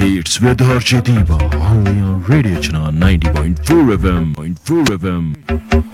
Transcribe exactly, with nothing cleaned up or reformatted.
Beats with Harshit Diva, only on Radio Channel ninety point four F M. Point four F M.